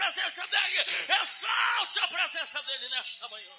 presença dele. Exalte a presença dele nesta manhã.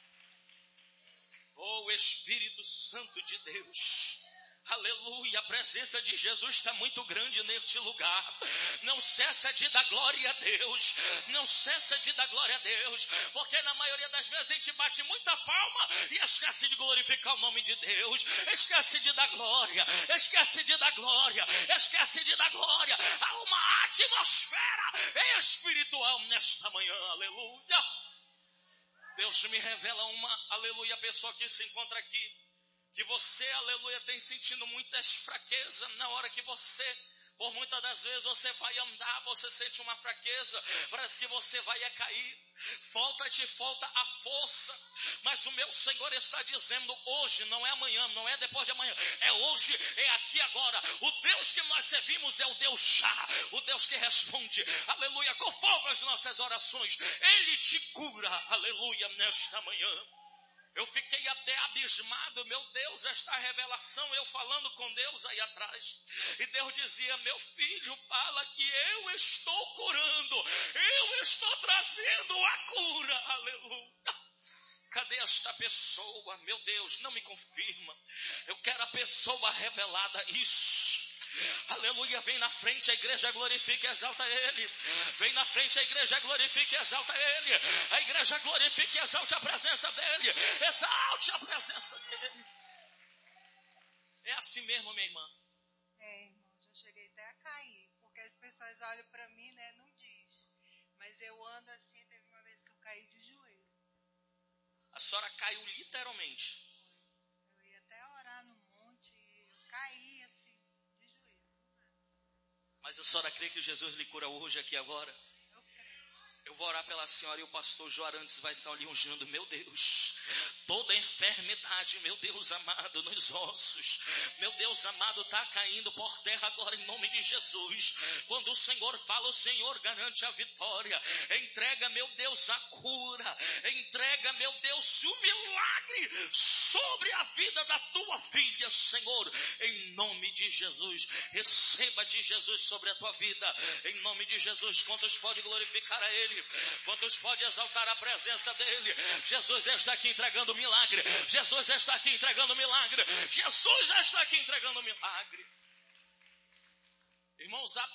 Oh, Espírito Santo de Deus. Aleluia, a presença de Jesus está muito grande neste lugar. Não cessa de dar glória a Deus. Não cessa de dar glória a Deus. Porque na maioria das vezes a gente bate muita palma e esquece de glorificar o nome de Deus. Esquece de dar glória. Esquece de dar glória. Esquece de dar glória. Há uma atmosfera espiritual nesta manhã. Aleluia. Deus me revela uma, aleluia, pessoa que se encontra aqui. Que você, aleluia, tem sentindo muitas fraquezas na hora que você, por muitas das vezes você vai andar, você sente uma fraqueza, parece que você vai cair, falta a força, mas o meu Senhor está dizendo hoje, não é amanhã, não é depois de amanhã, é hoje, é aqui agora. O Deus que nós servimos é o Deus já, o Deus que responde, aleluia, com fogo as nossas orações, Ele te cura, aleluia, nesta manhã. Eu fiquei até abismado, meu Deus, esta revelação, eu falando com Deus aí atrás. E Deus dizia, meu filho, fala que eu estou curando, eu estou trazendo a cura, aleluia. Cadê esta pessoa? Meu Deus, não me confirma. Eu quero a pessoa revelada, isso. Aleluia, vem na frente, a igreja glorifica e exalta Ele. Vem na frente, a igreja glorifica e exalta Ele. A igreja glorifica e exalte a presença dEle. Exalte a presença dEle. É assim mesmo, minha irmã? É, irmão, já cheguei até a cair. Porque as pessoas olham para mim, né, não diz. Mas eu ando assim, teve uma vez que eu caí de joelho. A senhora caiu literalmente. Eu ia até orar no monte e eu caí assim. Mas a senhora crê que Jesus lhe cura hoje, aqui agora? Eu creio. Eu vou orar pela senhora e o pastor Joarantes vai estar ali ungindo. Meu Deus, toda enfermidade, meu Deus amado, nos ossos, meu Deus amado, está caindo por terra agora em nome de Jesus. Quando o Senhor fala, o Senhor garante a vitória. Entrega, meu Deus, a cura. Entrega, meu Deus, o milagre sobre a vida da tua filha, Senhor, em nome de Jesus. Receba de Jesus sobre a tua vida, em nome de Jesus. Quantos pode glorificar a Ele? Quantos pode exaltar a presença dEle? Jesus está aqui entregando milagre. Jesus está aqui entregando milagre. Jesus está aqui entregando milagre. Irmãos, há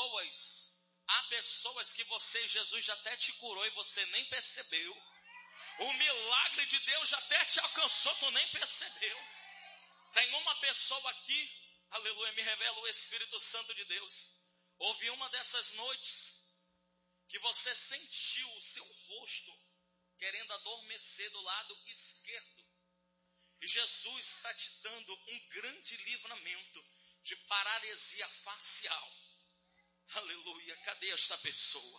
pessoas que você, Jesus já até te curou e você nem percebeu. O milagre de Deus já até te alcançou, tu nem percebeu. Tem uma pessoa aqui, aleluia, me revela o Espírito Santo de Deus. Houve uma dessas noites que você sentiu o seu rosto querendo adormecer do lado esquerdo. E Jesus está te dando um grande livramento de paralisia facial. Aleluia, cadê esta pessoa?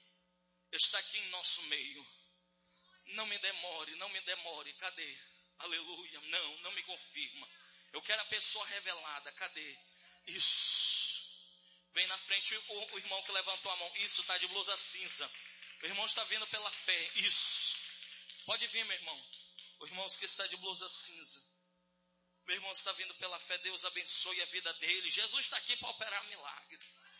Está aqui em nosso meio. Não me demore, cadê? Aleluia, não me confirma. Eu quero a pessoa revelada, cadê? Isso. Vem na frente o irmão que levantou a mão. Isso, está de blusa cinza. O irmão está vindo pela fé. Isso. Pode vir, meu irmão. O irmão que está de blusa cinza. Meu irmão está vindo pela fé. Deus abençoe a vida dele. Jesus está aqui para operar milagre.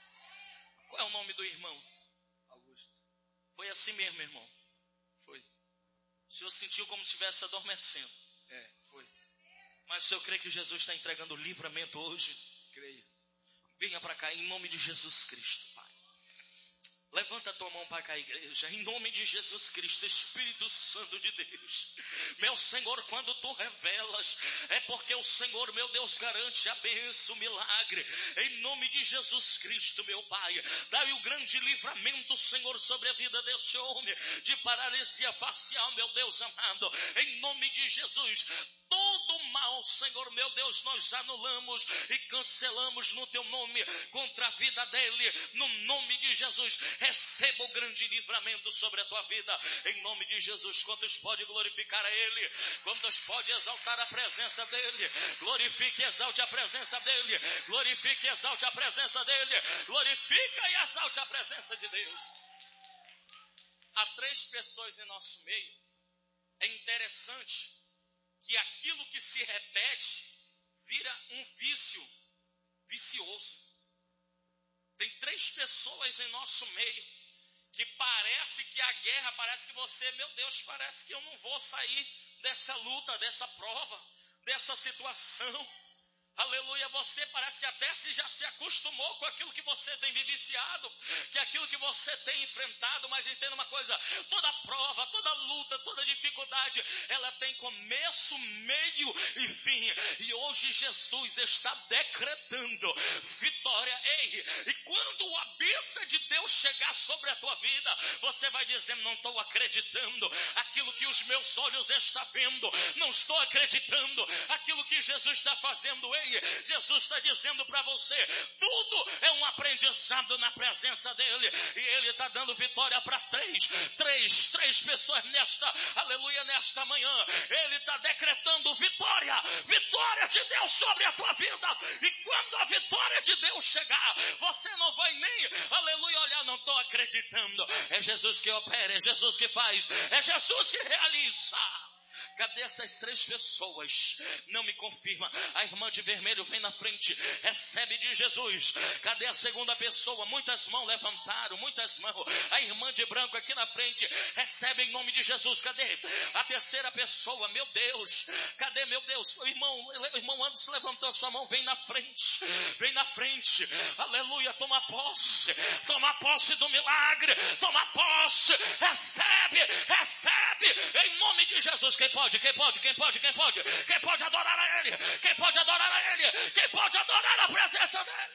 Qual é o nome do irmão? Augusto. Foi assim mesmo, irmão? Foi. O senhor sentiu como se estivesse adormecendo? Foi. Mas o senhor crê que Jesus está entregando livramento hoje? Creio. Venha para cá, em nome de Jesus Cristo, Pai. Levanta a tua mão para cá, igreja, em nome de Jesus Cristo, Espírito Santo de Deus. Meu Senhor, quando tu revelas, é porque o Senhor, meu Deus, garante a bênção, o milagre. Em nome de Jesus Cristo, meu Pai, dá-lhe o grande livramento, Senhor, sobre a vida deste homem, de paralisia facial, meu Deus amado. Em nome de Jesus, todo mal, Senhor, meu Deus, nós anulamos e cancelamos no teu nome contra a vida dele, no nome de Jesus. Receba o grande livramento sobre a tua vida, em nome de Jesus. Quantos pode glorificar a Ele? Quantos pode exaltar a presença dEle? Glorifique e exalte a presença dEle. Glorifique e exalte a presença dEle. Glorifica e exalte a presença de Deus. Há 3 pessoas em nosso meio. É interessante que aquilo que se repete vira um vício vicioso. Tem 3 pessoas em nosso meio que parece que a guerra, parece que você, meu Deus, parece que eu não vou sair dessa luta, dessa prova, dessa situação. Aleluia, você parece que até já se acostumou com aquilo que você tem vivenciado, que aquilo que você tem enfrentado, mas entenda uma coisa, toda prova, toda luta, toda dificuldade, ela tem começo, meio e fim, e hoje Jesus está decretando vitória. Ei, e quando a bênção de Deus chegar sobre a tua vida, você vai dizer, não estou acreditando, aquilo que os meus olhos estão vendo, não estou acreditando, aquilo que Jesus está fazendo. Ei, Jesus está dizendo para você, tudo é um aprendizado na presença dele, e ele está dando vitória para três pessoas nesta manhã. Ele está decretando vitória de Deus sobre a tua vida, e quando a vitória de Deus chegar, você não vai nem, olhar, não estou acreditando, é Jesus que opera, é Jesus que faz, é Jesus que realiza. Cadê essas 3 pessoas? Não me confirma. A irmã de vermelho vem na frente, recebe de Jesus. Cadê a segunda pessoa? Muitas mãos levantaram, muitas mãos. A irmã de branco aqui na frente, recebe em nome de Jesus. Cadê a terceira pessoa? Meu Deus, cadê, meu Deus? O irmão Anderson levantou a sua mão, vem na frente, aleluia, toma posse do milagre, toma posse, recebe, em nome de Jesus. Quem pode adorar a Ele? Quem pode adorar a presença dEle?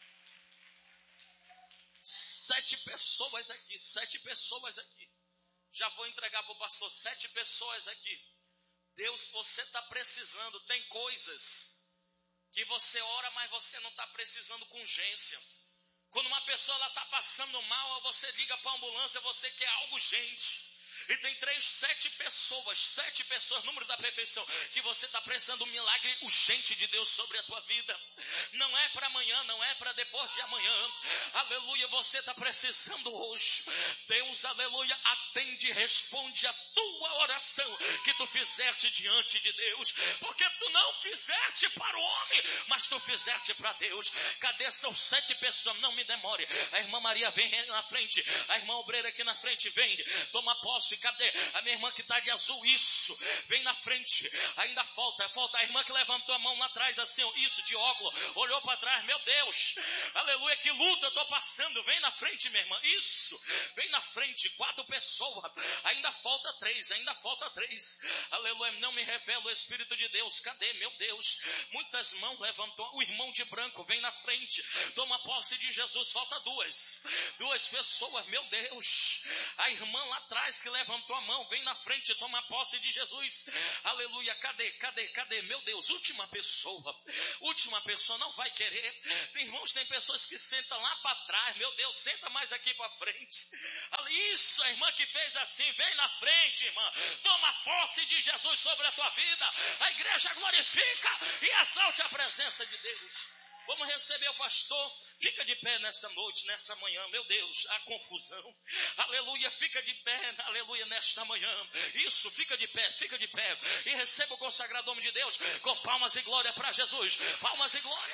7 pessoas aqui. Já vou entregar para o pastor. 7 pessoas aqui. Deus, você está precisando. Tem coisas que você ora, mas você não está precisando com urgência. Quando uma pessoa está passando mal, você liga para a ambulância, você quer algo urgente. E tem 7 pessoas, número da perfeição, que você está precisando um milagre urgente de Deus sobre a tua vida. Não é para amanhã, não é para depois de amanhã. Aleluia, você está precisando hoje. Deus, aleluia, atende, responde a tua oração que tu fizeste diante de Deus. Porque tu não fizeste para o homem, mas tu fizeste para Deus. Cadê? São 7 pessoas, não me demore. A irmã Maria vem na frente, a irmã obreira aqui na frente vem, toma posse. Cadê a minha irmã que está de azul? Isso, vem na frente. Ainda falta a irmã que levantou a mão lá atrás assim, isso, de óculos, olhou para trás, meu Deus, aleluia, que luta eu estou passando. Vem na frente, minha irmã, isso, vem na frente. 4 pessoas, ainda falta 3, aleluia, não me revela o Espírito de Deus. Cadê, meu Deus? Muitas mãos levantou. O irmão de branco vem na frente, toma posse de Jesus. Falta 2 pessoas, meu Deus. A irmã lá atrás que levantou a mão, vem na frente, toma posse de Jesus. Aleluia, cadê, meu Deus? Última pessoa não vai querer. Tem pessoas que sentam lá para trás, meu Deus, senta mais aqui para frente. Isso, a irmã que fez assim, vem na frente, irmã, toma posse de Jesus sobre a tua vida. A igreja glorifica e exalte a presença de Deus. Vamos receber o pastor. Fica de pé nessa noite, nessa manhã, meu Deus, a confusão. Aleluia, fica de pé, aleluia, nesta manhã. Isso, fica de pé. E receba o consagrado nome de Deus com palmas e glória para Jesus. Palmas e glória.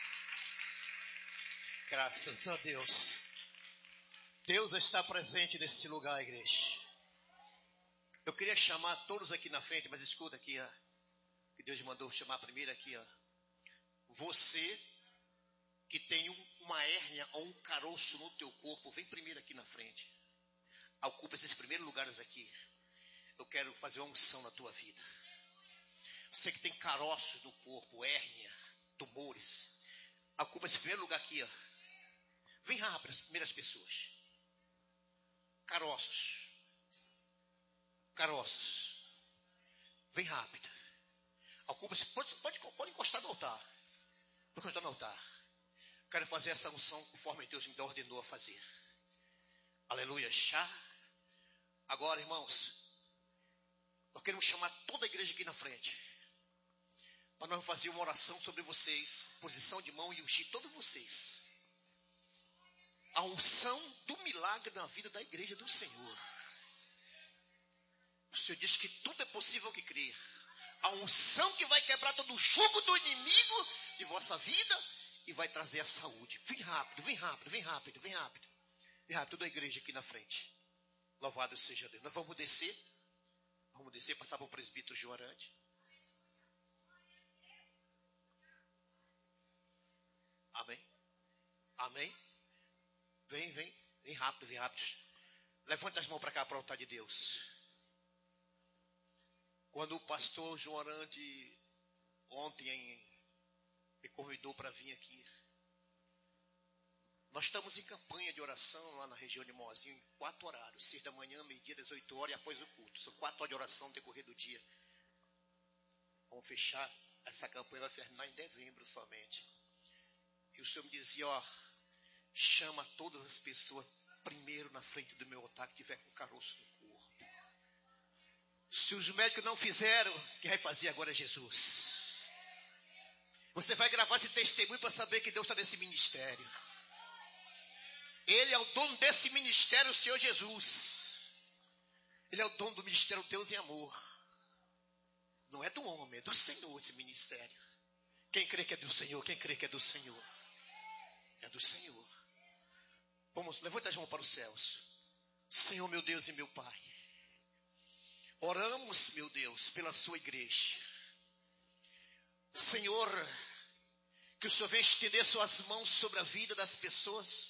Graças a Deus. Deus está presente nesse lugar, igreja. Eu queria chamar todos aqui na frente, mas escuta aqui, ó, que Deus mandou chamar primeiro aqui, ó. Você que tem uma hérnia ou um caroço no teu corpo, vem primeiro aqui na frente. Ocupa esses primeiros lugares aqui. Eu quero fazer uma unção na tua vida. Você que tem caroços no corpo, hérnia, tumores, ocupa esse primeiro lugar aqui, ó. Vem rápido, as primeiras pessoas. Caroços. Vem rápido. Ocupa-se, pode encostar no altar. Pode encostar no altar. Quero fazer essa unção conforme Deus me ordenou a fazer. Aleluia. Agora, irmãos, nós queremos chamar toda a igreja aqui na frente, para nós fazer uma oração sobre vocês, posição de mão, e ungir todos vocês. A unção do milagre na vida da igreja do Senhor. O Senhor diz que tudo é possível que crer. A unção que vai quebrar todo o jugo do inimigo de vossa vida e vai trazer a saúde. Vem rápido. Toda a igreja aqui na frente. Louvado seja Deus. Nós vamos descer, passar para o presbítero Joarante. Amém? Amém? Vem rápido. Levanta as mãos para cá, para o altar de Deus. Quando o pastor Joarante ontem me convidou para vir aqui, nós estamos em campanha de oração lá na região de Mozinho, em 4 horários, 6 da manhã, meio-dia, 18 horas e após o culto. São 4 horas de oração no decorrer do dia. Vamos fechar, essa campanha vai terminar em dezembro somente. E o Senhor me dizia, chama todas as pessoas primeiro na frente do meu altar que tiver com caroço no corpo. Se os médicos não fizeram, quem vai fazer agora é Jesus. Você vai gravar esse testemunho para saber que Deus está nesse ministério. Ele é o dono desse ministério, o Senhor Jesus. Ele é o dono do ministério Deus em Amor. Não é do homem, é do Senhor esse ministério. Quem crê que é do Senhor? Quem crê que é do Senhor? É do Senhor. Vamos, levanta as mãos para os céus. Senhor, meu Deus e meu Pai. Oramos, meu Deus, pela sua igreja. Senhor, que o Senhor venha estender suas mãos sobre a vida das pessoas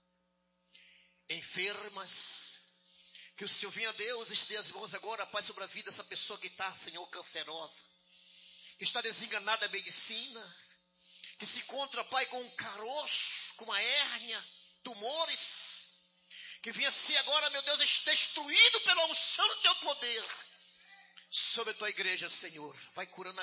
enfermas, que o Senhor venha, Deus, estender as mãos agora, Pai, sobre a vida dessa pessoa que está, Senhor, cancerosa, que está desenganada da medicina, que se encontra, Pai, com um caroço, com uma hérnia, tumores, que venha ser agora, meu Deus, destruído pela unção do Teu poder, sobre a Tua igreja, Senhor. Vai curando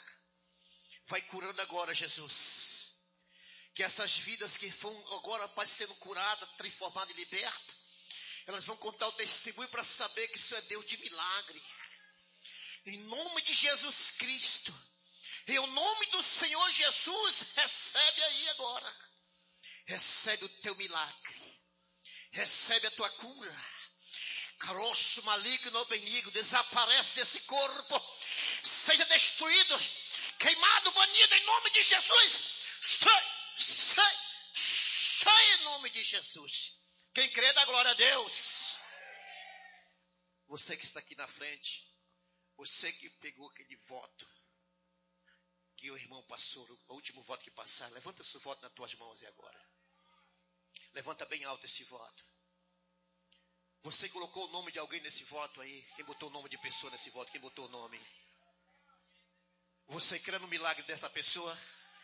agora, Jesus. Que essas vidas que vão agora, Pai, sendo curadas, transformadas e libertas, elas vão contar o testemunho para saber que isso é Deus de milagre. Em nome de Jesus Cristo, em nome do Senhor Jesus, recebe aí agora. Recebe o teu milagre. Recebe a tua cura. Caroço maligno ou benigno, desaparece desse corpo. Seja destruído, queimado, banido em nome de Jesus. Sai em nome de Jesus. Quem crê, dá glória a Deus. Você que está aqui na frente, você que pegou aquele voto que o irmão passou, o último voto que passar, levanta esse voto nas tuas mãos e agora. Levanta bem alto esse voto. Você colocou o nome de alguém nesse voto aí? Quem botou o nome de pessoa nesse voto? Quem botou o nome? Você crê no milagre dessa pessoa?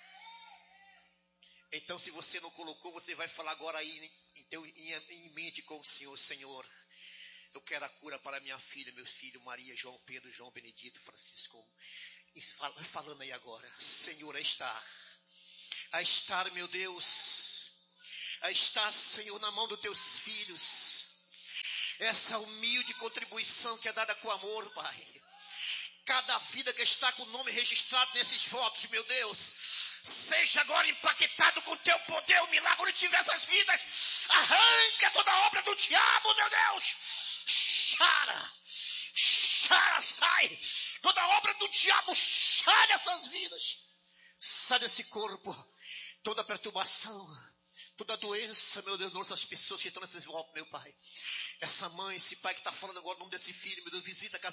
Então, se você não colocou, você vai falar agora aí em mente com o Senhor. Senhor, eu quero a cura para minha filha, meu filho, Maria, João, Pedro, João, Benedito, Francisco. E vai falando aí agora. Senhor, a estar, meu Deus, a estar, Senhor, na mão dos teus filhos. Essa humilde contribuição que é dada com amor, Pai. Cada vida que está com o nome registrado nesses votos, meu Deus, seja agora impactado com o teu poder, o milagre onde tiver essas vidas. Arranca toda a obra do diabo, meu Deus. Sai. Toda a obra do diabo, sai dessas vidas. Sai desse corpo. Toda perturbação, toda doença, meu Deus, nossas pessoas que estão nesses votos, meu Pai. Essa mãe, esse pai que está falando agora o nome desse filho, meu Deus, visita a casa